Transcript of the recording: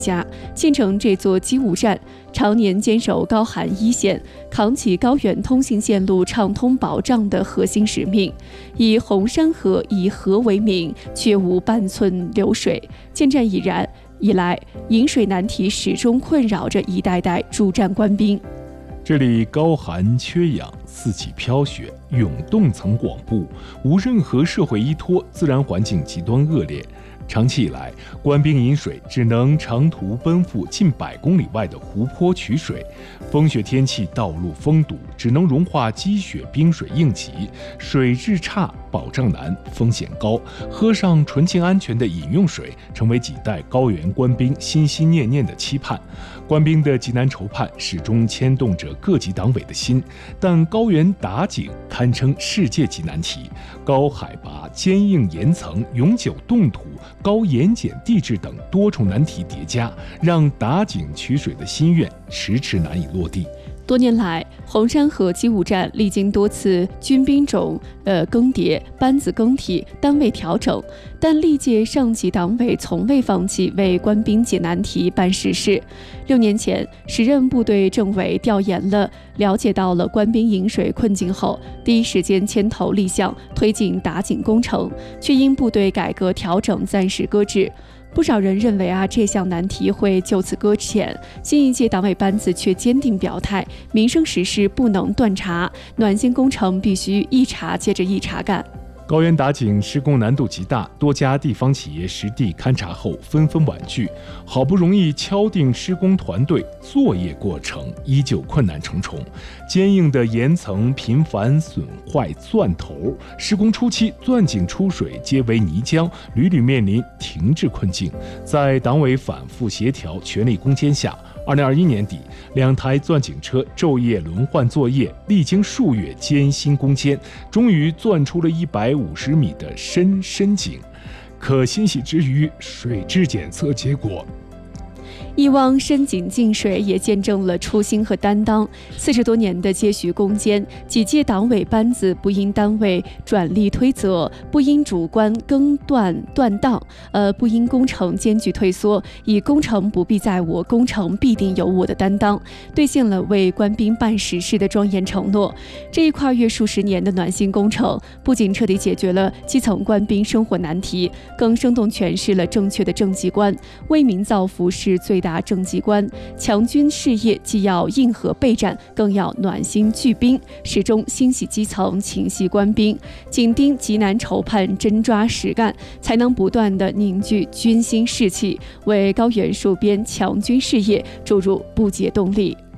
建成这座机务站，常年坚守高寒一线，扛起高原通信线路畅通保障的核心使命。以红山河以河为名，却无半寸流水。建站以来，饮水难题始终困扰着一代代驻站官兵。 这里高寒缺氧，四季飘雪，永冻层广布，无任何社会依托，自然环境极端恶劣。长期以来，官兵饮水只能长途奔赴近100公里外的湖泊取水，风雪天气道路封堵，只能融化积雪冰水应急，水质差，保障难，风险高，喝上纯净安全的饮用水，成为几代高原官兵心心念念的期盼。官兵的急难筹盼始终牵动着各级党委的心，但高原打井堪称世界级难题，高海拔、坚硬岩层、永久冻土、高盐碱地质等多重难题叠加，让打井取水的心愿迟迟难以落地。 多年来，红山河机务站历经多次军兵种更迭、班子更替、单位调整，但历届上级党委从未放弃为官兵解难题、办实事。6年前，时任部队政委调研了解到了官兵饮水困境后，第一时间牵头立项推进打井工程，却因部队改革调整暂时搁置。不少人认为这项难题会就此搁浅，新一届党委班子却坚定表态，民生实事不能断茬，暖心工程必须一茬接着一茬干。 高原打井施工难度极大，多家地方企业实地勘察后纷纷婉拒，好不容易敲定施工团队，作业过程依旧困难重重。坚硬的岩层频繁损坏钻头，施工初期钻井出水皆为泥浆，屡屡面临停滞困境。在党委反复协调、全力攻坚下，2021年底，2台钻井车昼夜轮换作业，历经数月艰辛攻坚，终于钻出了150米的深井。可欣喜之余，水质检测结果一汪深井净水也见证了初心和担当。40多年的接续攻坚，几届党委班子不因单位转力推责，不因主观更断档，不因工程艰巨退缩，以工程不必在我，工程必定有我的担当，兑现了为官兵办实事的庄严承诺。这一跨越数十年的暖心工程，不仅彻底解决了基层官兵生活难题，更生动诠释了正确的政绩观。为民造福是最大政绩观，强军事业既要硬核备战，更要暖心聚兵，始终心系基层，情系官兵，紧盯急难筹盼，真抓实干，才能不断地凝聚军心士气，为高原戍边强军事业注入不竭动力。